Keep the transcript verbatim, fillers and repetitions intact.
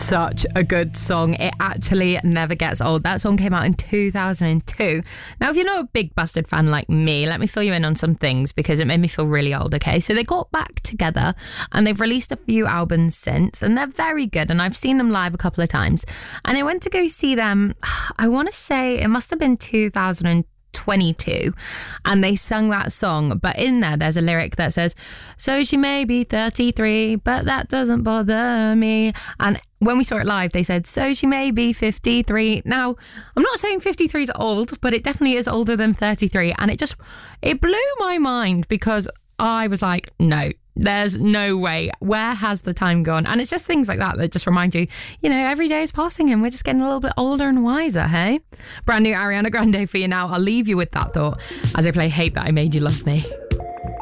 Such a good song. It actually never gets old. That song came out in two thousand two. Now, if you're not a big Busted fan like me, let me fill you in on some things because it made me feel really old, okay? So they got back together and they've released a few albums since, and they're very good, and I've seen them live a couple of times. And I went to go see them, I want to say it must have been two thousand twenty-two, and they sung that song, but in there there's a lyric that says, so she may be thirty-three, but that doesn't bother me. And when we saw it live, they said, so she may be fifty-three. Now, I'm not saying fifty-three is old, but it definitely is older than thirty-three, and it just, it blew my mind because I was like, no, there's no way. Where has the time gone? And it's just things like that that just remind you, you know, every day is passing and we're just getting a little bit older and wiser, hey? Brand new Ariana Grande for you now. I'll leave you with that thought as I play Hate That I Made You Love Me.